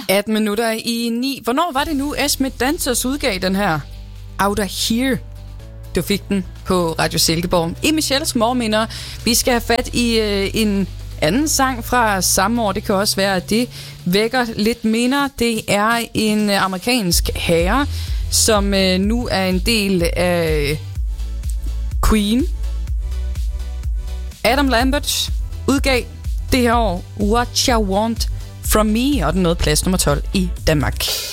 18 minutter i 9. Hvornår var det nu, Esme Dancers udgav den her Outer Here? Du fik den på Radio Silkeborg. I Michelles morminder. Vi skal have fat i en anden sang fra samme år. Det kan også være, at det vækker lidt minder. Det er en amerikansk herre, som nu er en del af Queen. Adam Lambert udgav det her år What You Want From Me, og den nåede plads nummer 12 i Danmark.